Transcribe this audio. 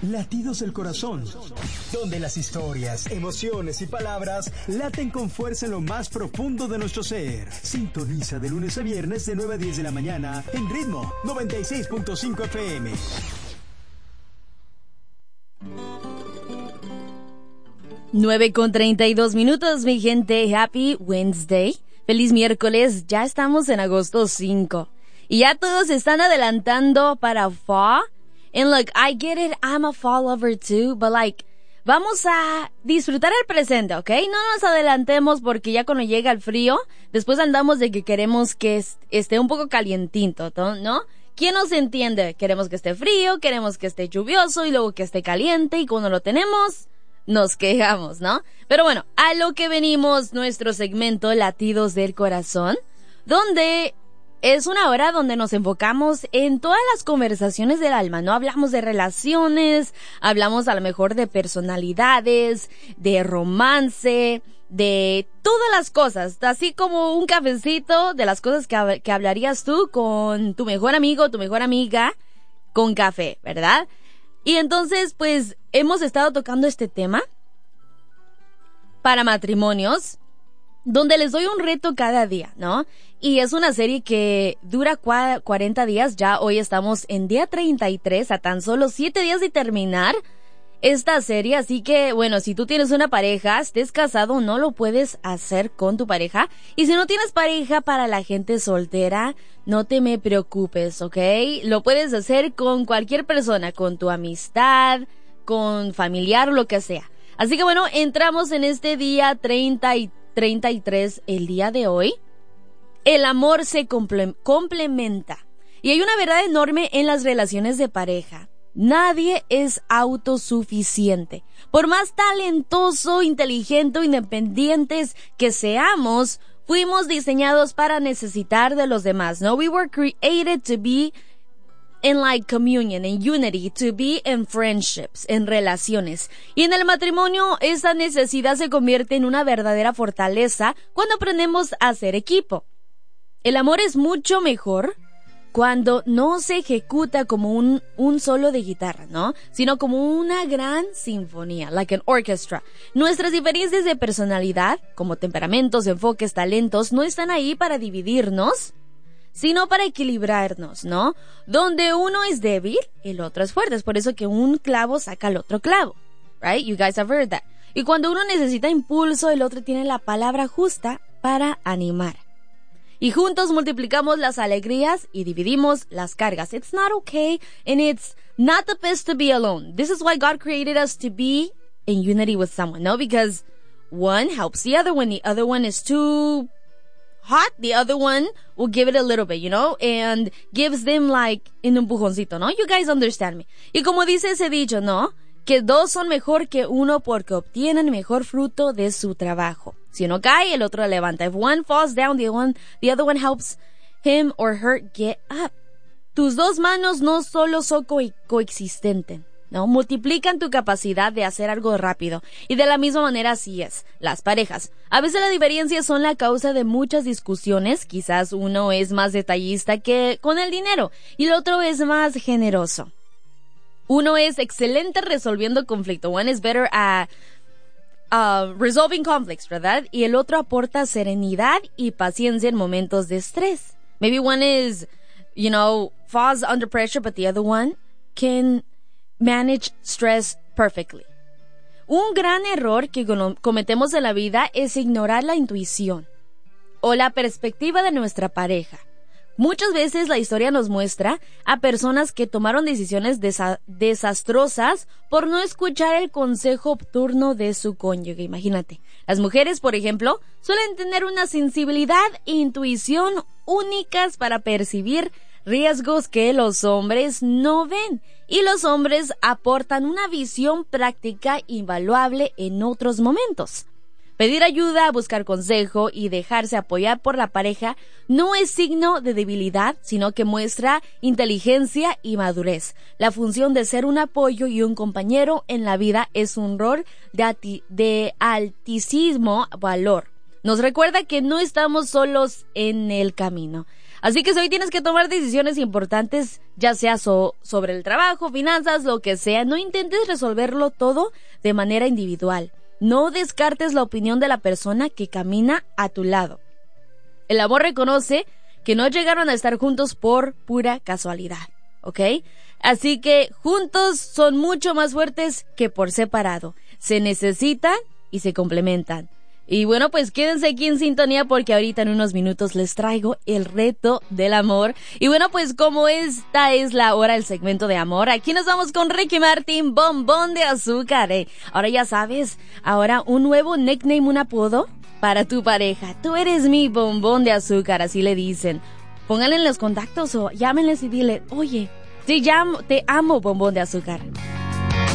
Latidos del Corazón, donde las historias, emociones y palabras laten con fuerza en lo más profundo de nuestro ser. Sintoniza de lunes a viernes de 9 a 10 de la mañana en Ritmo 96.5 FM. Nueve con 32 minutos, mi gente. Happy Wednesday. Feliz miércoles. Ya estamos en agosto 5. Y ya todos se están adelantando para fall. And look, I get it. I'm a fall lover too. But like, vamos a disfrutar el presente, ¿ok? No nos adelantemos porque ya cuando llega el frío, después andamos de que queremos que esté un poco calientito, ¿no? ¿Quién nos entiende? Queremos que esté frío, queremos que esté lluvioso y luego que esté caliente y cuando lo tenemos, nos quejamos, ¿no? Pero bueno, a lo que venimos, nuestro segmento Latidos del Corazón, donde es una hora donde nos enfocamos en todas las conversaciones del alma, ¿no? Hablamos de relaciones, hablamos a lo mejor de personalidades, de romance, de todas las cosas, así como un cafecito de las cosas que hablarías tú con tu mejor amigo, tu mejor amiga, con café, ¿verdad? Y entonces, pues, hemos estado tocando este tema para matrimonios, donde les doy un reto cada día, ¿no? Y es una serie que dura 40 días, ya hoy estamos en día 33, a tan solo 7 días de terminar esta serie, así que, bueno, si tú tienes una pareja, estés casado, no lo puedes hacer con tu pareja, y si no tienes pareja, para la gente soltera, no te me preocupes, ¿ok? Lo puedes hacer con cualquier persona, con tu amistad, con familiar, lo que sea. Así que bueno, entramos en este día 33 el día de hoy. El amor se complementa. Y hay una verdad enorme en las relaciones de pareja. Nadie es autosuficiente. Por más talentoso, inteligente o independientes que seamos, fuimos diseñados para necesitar de los demás, ¿no? We were created to be in like communion, in unity, to be in friendships, en relaciones. Y en el matrimonio, esa necesidad se convierte en una verdadera fortaleza cuando aprendemos a ser equipo. El amor es mucho mejor cuando no se ejecuta como un solo de guitarra, ¿no? Sino como una gran sinfonía, like an orchestra. Nuestras diferencias de personalidad, como temperamentos, enfoques, talentos, no están ahí para dividirnos, sino para equilibrarnos, ¿no? Donde uno es débil, el otro es fuerte. Es por eso que un clavo saca al otro clavo, right? You guys have heard that. Y cuando uno necesita impulso, el otro tiene la palabra justa para animar. Y juntos multiplicamos las alegrías y dividimos las cargas. It's not okay, and it's not the best to be alone. This is why God created us to be in unity with someone, no? Because one helps the other. When the other one is too hot, the other one will give it a little bit, you know, and gives them like un empujoncito, ¿no? You guys understand me. Y como dice ese dicho, ¿no? Que dos son mejor que uno porque obtienen mejor fruto de su trabajo. Si uno cae, el otro levanta. If one falls down, the other one helps him or her get up. Tus dos manos no solo son coexistentes, ¿no? Multiplican tu capacidad de hacer algo rápido. Y de la misma manera así es. Las parejas. A veces las diferencias son la causa de muchas discusiones. Quizás uno es más detallista que con el dinero y el otro es más generoso. Uno es excelente resolviendo conflicto. One is better at resolving conflicts, ¿verdad? Y el otro aporta serenidad y paciencia en momentos de estrés. Maybe one is, you know, falls under pressure, but the other one can manage stress perfectly. Un gran error que cometemos en la vida es ignorar la intuición o la perspectiva de nuestra pareja. Muchas veces la historia nos muestra a personas que tomaron decisiones desastrosas por no escuchar el consejo oportuno de su cónyuge. Imagínate, las mujeres, por ejemplo, suelen tener una sensibilidad e intuición únicas para percibir riesgos que los hombres no ven. Y los hombres aportan una visión práctica invaluable en otros momentos. Pedir ayuda, buscar consejo y dejarse apoyar por la pareja no es signo de debilidad, sino que muestra inteligencia y madurez. La función de ser un apoyo y un compañero en la vida es un rol de altísimo valor. Nos recuerda que no estamos solos en el camino. Así que si hoy tienes que tomar decisiones importantes, ya sea sobre el trabajo, finanzas, lo que sea, no intentes resolverlo todo de manera individual. No descartes la opinión de la persona que camina a tu lado. El amor reconoce que no llegaron a estar juntos por pura casualidad, ¿ok? Así que juntos son mucho más fuertes que por separado. Se necesitan y se complementan. Y bueno, pues quédense aquí en sintonía porque ahorita en unos minutos les traigo el reto del amor. Y bueno, pues como esta es la hora del segmento de amor, aquí nos vamos con Ricky Martin, Bombón de Azúcar. Ahora ya sabes, ahora un nuevo nickname, un apodo para tu pareja. Tú eres mi bombón de azúcar, así le dicen. Pónganle en los contactos o llámenles y dile, oye, te amo bombón de azúcar.